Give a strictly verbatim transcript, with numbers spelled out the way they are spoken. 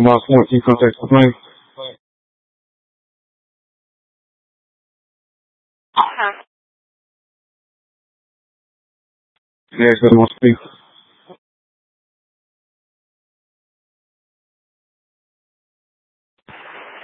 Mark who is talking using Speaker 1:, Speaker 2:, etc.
Speaker 1: your mom's phone. Can you contact the complaint?
Speaker 2: Huh?
Speaker 1: Yes, I want to speak.